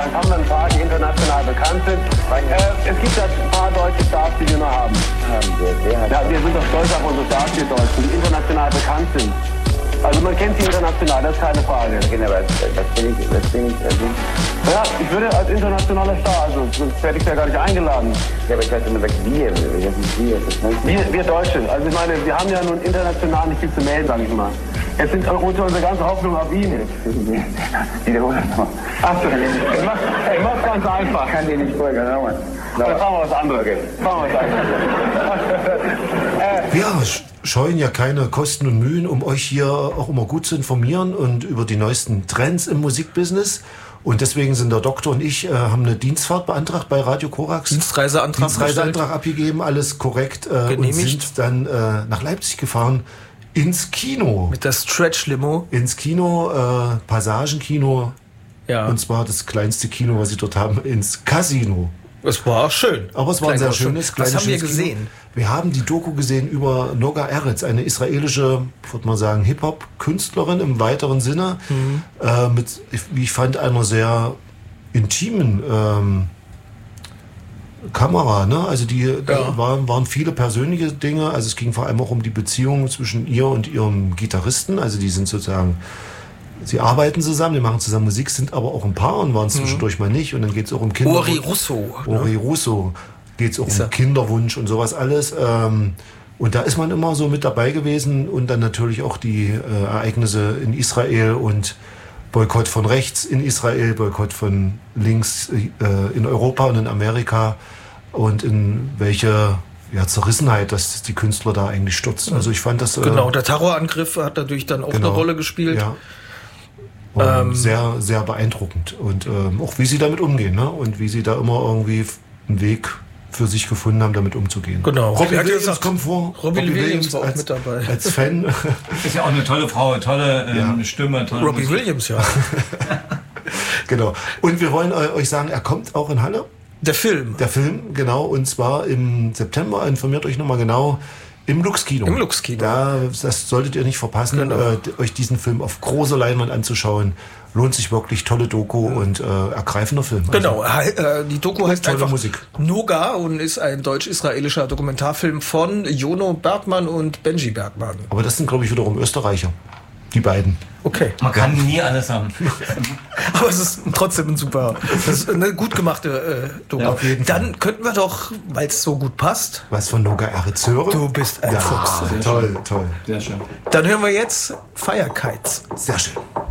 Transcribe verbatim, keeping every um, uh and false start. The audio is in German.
Dann haben wir ein paar, die international bekannt sind. Äh, es gibt halt ein paar deutsche Stars, die wir noch haben. Ja, wir sind doch stolz auf unsere Stars hier Deutschen, die international bekannt sind. Also man kennt sie international, das ist keine Frage. Okay, aber was bin ich, was bin ich, also ja, ich würde als internationaler Star, also sonst hätte ich ja gar nicht eingeladen. Ja, aber ich hatte immer gesagt, wir, das ist wir, das heißt wir, wir Deutschen. Also ich meine, wir haben ja nun international nicht viel zu melden, sage ich mal. Jetzt sind unsere ganze Hoffnung auf ihn. Wiederhol das nochmal. Achso, ich mach's, hey, mach's ganz einfach. Ich kann dir nicht folgen, nochmal. Dann machen wir was anderes. Okay. Machen wir was anderes. äh, ja, scheuen ja keine Kosten und Mühen, um euch hier auch immer gut zu informieren und über die neuesten Trends im Musikbusiness. Und deswegen sind der Doktor und ich, äh, haben eine Dienstfahrt beantragt bei Radio Korax. Dienstreiseantrag, Dienstreiseantrag abgegeben, alles korrekt. Äh, und sind dann äh, nach Leipzig gefahren ins Kino. Mit der Stretch-Limo. Ins Kino, äh, Passagenkino. Ja. Und zwar das kleinste Kino, was sie dort haben, ins Casino. Es war schön. Aber es war ein sehr schönes, kleines Was haben wir Kino. gesehen? Wir haben die Doku gesehen über Noga Eretz, eine israelische, ich würde mal sagen, Hip-Hop-Künstlerin im weiteren Sinne, mhm. äh, mit, wie ich fand, einer sehr intimen ähm, Kamera. Ne? Also die ja. da waren, waren viele persönliche Dinge. Also es ging vor allem auch um die Beziehung zwischen ihr und ihrem Gitarristen. Also die sind sozusagen, sie arbeiten zusammen, die machen zusammen Musik, sind aber auch ein Paar und waren zwischendurch mhm. mal nicht. Und dann geht es auch um Kinder. Ori Russo. Ori ne? Russo. Geht es auch um Kinderwunsch und sowas alles. Ähm, und da ist man immer so mit dabei gewesen und dann natürlich auch die äh, Ereignisse in Israel und Boykott von rechts in Israel, Boykott von links äh, in Europa und in Amerika und in welche ja, Zerrissenheit, dass die Künstler da eigentlich stürzen. Also ich fand das... Äh, genau, der Terrorangriff hat natürlich dann auch genau, eine Rolle gespielt. Ja. Ähm, sehr, sehr beeindruckend. Und ähm, auch wie sie damit umgehen, ne? Und wie sie da immer irgendwie einen Weg für sich gefunden haben, damit umzugehen. Genau. Robbie Williams gesagt, kommt vor. Robbie, Robbie Williams, Williams war auch als, mit dabei. Als Fan. Ist ja auch eine tolle Frau, tolle ähm, ja. Stimme. Tolle Robbie Musik. Williams, ja. Genau. Und wir wollen euch sagen, er kommt auch in Halle. Der Film. Der Film, genau. Und zwar im September. Informiert euch nochmal genau. Im Lux-Kino. Im Lux-Kino. Da, das solltet ihr nicht verpassen, genau. äh, euch diesen Film auf großer Leinwand anzuschauen. Lohnt sich wirklich, tolle Doku mhm. und äh, ergreifender Film. Genau, also, äh, die Doku heißt tolle einfach Musik. Noga und ist ein deutsch-israelischer Dokumentarfilm von Jono Bergmann und Benji Bergmann. Aber das sind, glaube ich, wiederum Österreicher. Die beiden. Okay. Man kann nie alles haben. Aber es ist trotzdem ein super, das ist eine gut gemachte äh, Doku. Ja, auf jeden Dann Fall. Könnten wir doch, weil es so gut passt. Was von Noga Eretz hören? Du bist ein ja, Fuchs. Toll, schön. toll. Sehr schön. Dann hören wir jetzt Fire Kites. Sehr schön.